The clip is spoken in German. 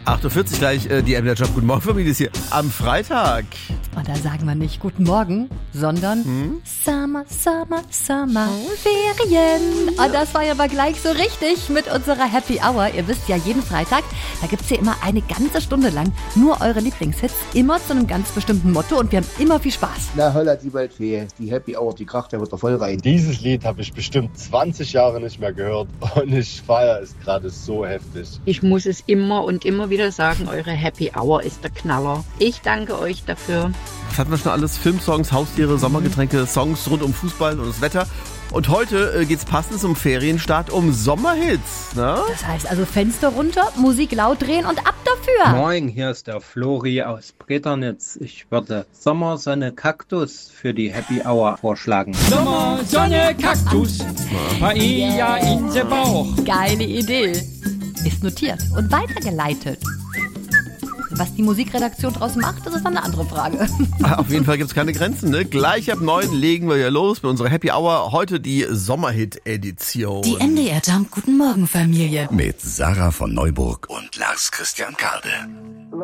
8.40 Uhr gleich, die MDR Job. Guten Morgen, Familie ist hier am Freitag. Und da sagen wir nicht Guten Morgen, sondern Summer, Summer, Summer, Ferien. Und das war ja aber gleich so richtig mit unserer Happy Hour. Ihr wisst ja, jeden Freitag, da gibt's hier immer eine ganze Stunde lang nur eure Lieblingshits, immer zu einem ganz bestimmten Motto und wir haben immer viel Spaß. Na holla die Waldfee, die Happy Hour, die kracht ja wieder voll rein. Dieses Lied habe ich bestimmt 20 Jahre nicht mehr gehört und ich feiere es gerade so heftig. Ich muss es immer und immer wieder sagen, eure Happy Hour ist der Knaller. Ich danke euch dafür. Was hatten wir schon alles? Filmsongs, Haustiere, Sommergetränke, Songs rund um Fußball und das Wetter. Und heute geht's passend zum Ferienstart um Sommerhits. Ne? Das heißt also Fenster runter, Musik laut drehen und ab dafür. Moin, hier ist der Flori aus Breternitz. Ich würde Sommersonne Kaktus für die Happy Hour vorschlagen. Sommer, Sonne, Kaktus, Paella in den Bauch. Geile Idee. Ist notiert und weitergeleitet. Was die Musikredaktion draus macht, das ist dann eine andere Frage. Auf jeden Fall gibt's keine Grenzen. Ne? Gleich ab 9 legen wir hier los mit unserer Happy Hour. Heute die Sommerhit-Edition. Die MDR Jump Guten Morgen Familie. Mit Sarah von Neuburg und Lars Christian Kade.